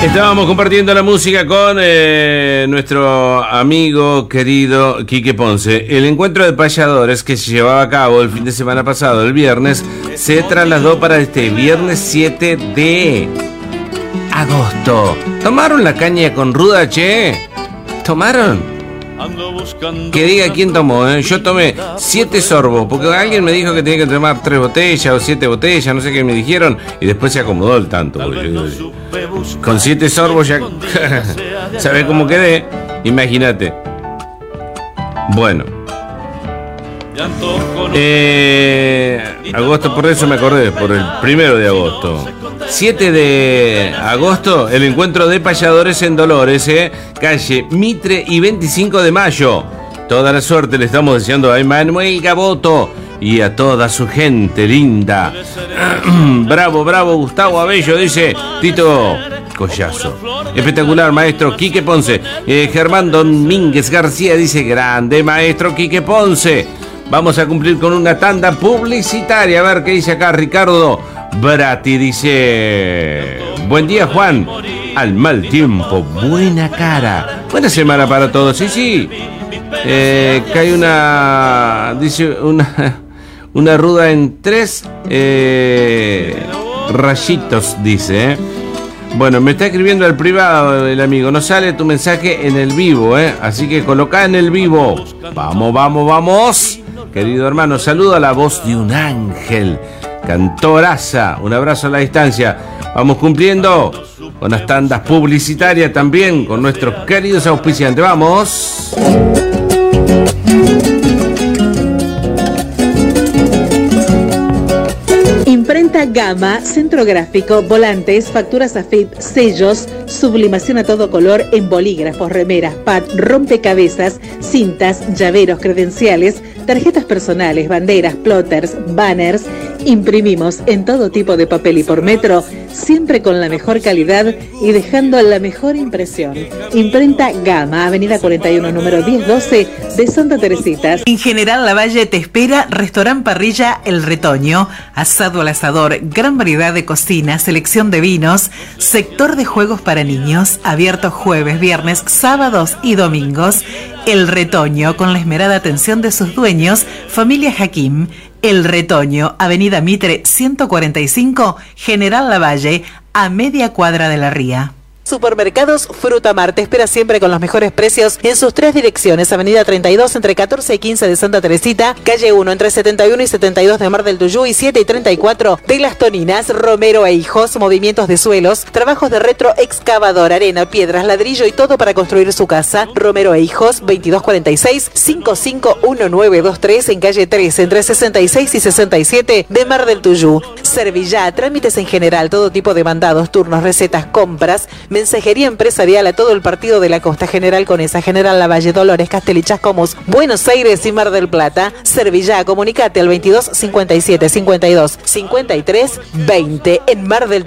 Estábamos compartiendo la música con nuestro amigo querido Quique Ponce. El encuentro de payadores que se llevaba a cabo el fin de semana pasado, el viernes, se trasladó para este viernes 7 de agosto. ¿Tomaron la caña con ruda, che? ¿Tomaron? Que diga quién tomó, ¿eh? Yo tomé 7 sorbos, porque alguien me dijo que tenía que tomar 3 botellas o 7 botellas, no sé qué me dijeron, y después se acomodó el tanto. Con 7 sorbos ya... ¿Sabés cómo quedé? Imagínate. Bueno. Agosto, por eso me acordé, por el 1 de agosto. 7 de agosto, el encuentro de payadores en Dolores, calle Mitre y 25 de mayo. Toda la suerte le estamos deseando a Emanuel Gaboto y a toda su gente linda. Bravo, bravo, Gustavo Abello, dice Tito Collazo. Espectacular, maestro Quique Ponce. Germán Domínguez García dice, grande, maestro Quique Ponce. Vamos a cumplir con una tanda publicitaria. A ver qué dice acá Ricardo Brati. Dice, buen día, Juan. Al mal tiempo, buena cara. Buena semana para todos. Sí, sí. Cae una... Dice una ruda en 3 rayitos, dice. Bueno, me está escribiendo al privado el amigo. No sale tu mensaje en el vivo, así que colocá en el vivo. Vamos, vamos, vamos. Querido hermano, saludo a la voz de un ángel, cantoraza. Un abrazo a la distancia. Vamos cumpliendo con las tandas publicitarias también con nuestros queridos auspiciantes. Vamos. Imprenta Gama, centro gráfico, volantes, facturas AFIP, sellos, sublimación a todo color en bolígrafos, remeras, pad, rompecabezas, cintas, llaveros, credenciales, tarjetas personales, banderas, plotters, banners. Imprimimos en todo tipo de papel y por metro, siempre con la mejor calidad y dejando la mejor impresión. Imprenta Gama, avenida 41, número 1012 de Santa Teresita. En General Lavalle te espera Restaurant Parrilla El Retoño, asado al asador, gran variedad de cocina, selección de vinos, sector de juegos para niños, abierto jueves, viernes, sábados y domingos. El Retoño, con la esmerada atención de sus dueños, familia Hakim. El Retoño, avenida Mitre 145, General Lavalle, a media cuadra de la Ría. Supermercados Frutamar te espera siempre con los mejores precios en sus 3 direcciones: avenida 32 entre 14 y 15 de Santa Teresita, calle 1 entre 71 y 72 de Mar del Tuyú y 7 y 34 de Las Toninas. Romero e Hijos, movimientos de suelos, trabajos de retroexcavador, arena, piedras, ladrillo y todo para construir su casa. Romero e Hijos, 2246-551923 en calle 3 entre 66 y 67 de Mar del Tuyú. Servillá, trámites en general, todo tipo de mandados, turnos, recetas, compras, mensajería empresarial a todo el partido de la Costa, General Conesa, General Lavalle, Dolores, Castel y Chascomús, Buenos Aires y Mar del Plata. Servillá, comunicate al 22 57 52 53 20 en Mar del